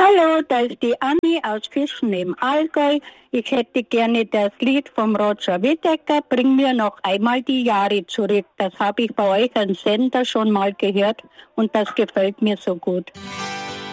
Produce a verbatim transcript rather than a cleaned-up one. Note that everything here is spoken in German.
Hallo, da ist die Anni aus Fischen im Allgäu. Ich hätte gerne das Lied vom Roger Whittaker, Bring mir noch einmal die Jahre zurück. Das habe ich bei euch am Sender schon mal gehört und das gefällt mir so gut.